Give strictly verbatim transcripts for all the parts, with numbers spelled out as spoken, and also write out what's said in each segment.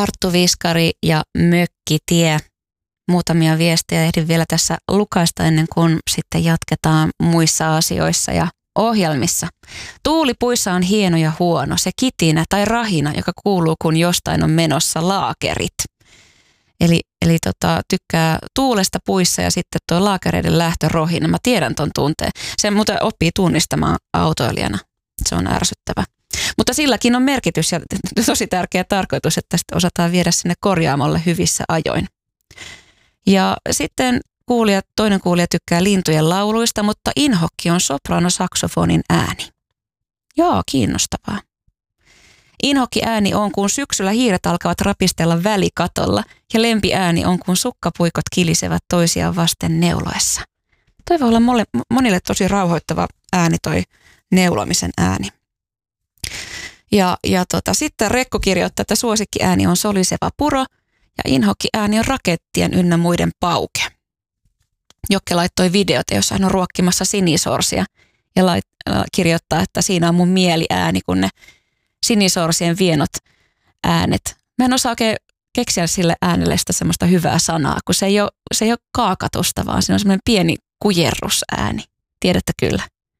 Karttuviskari ja Mökkitie. Muutamia viestejä ehdin vielä tässä lukaista ennen kuin sitten jatketaan muissa asioissa ja ohjelmissa. Tuuli puissa on hieno ja huono, se kitinä tai rahina, joka kuuluu kun jostain on menossa laakerit. Eli, eli tota, tykkää tuulesta puissa ja sitten tuo laakereiden lähtörohina. Mä tiedän ton tunteen. Se muuten oppii tunnistamaan autoilijana. Se on ärsyttävä. Mutta silläkin on merkitys ja tosi tärkeä tarkoitus, että sitten osataan viedä sinne korjaamolle hyvissä ajoin. Ja sitten kuulija, toinen kuulija tykkää lintujen lauluista, mutta inhokki on sopraanosaksofonin ääni. Joo, kiinnostavaa. Inhokki ääni on, kun syksyllä hiiret alkavat rapistella välikatolla ja lempiääni on, kun sukkapuikot kilisevät toisiaan vasten neuloessa. Toi voi olla monille tosi rauhoittava ääni, toi neulomisen ääni. Ja, ja tota, sitten Rekko kirjoittaa, että suosikkiääni on soliseva puro ja inhokkiääni on rakettien ynnä muiden pauke. Jokke laittoi videota, jossa hän on ruokkimassa sinisorsia ja lait, kirjoittaa, että siinä on mun mieliääni, kun ne sinisorsien vienot äänet. Mä en osaa oikein keksiä sille äänelle sitä semmoista hyvää sanaa, kun se ei ole, se ei ole kaakatusta, vaan siinä on semmoinen pieni kujerrusääni. Tiedätte kyllä.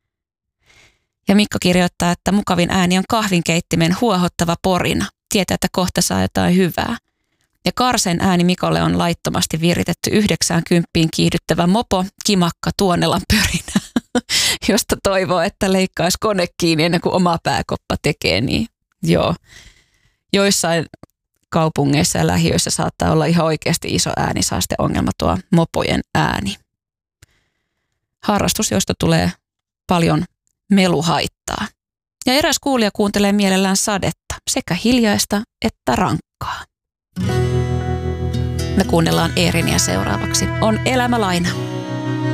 Ja Mikko kirjoittaa, että mukavin ääni on kahvinkeittimen huohottava porina. Tietää, että kohta saa jotain hyvää. Ja Karsen ääni Mikolle on laittomasti viritetty yhdeksään kymppiin kiihdyttävä mopo, kimakka, tuonelan pörinä, josta toivoo, että leikkaisi kone kiinni ennen kuin oma pääkoppa tekee niin. Joo. Joissain kaupungeissa ja lähiöissä saattaa olla ihan oikeasti iso äänisaasteongelma tuo mopojen ääni. Harrastus, josta tulee paljon meluhaittaa. Ja eräs kuulija kuuntelee mielellään sadetta, sekä hiljaista että rankkaa. Me kuunnellaan Eerinia seuraavaksi. On elämä laina.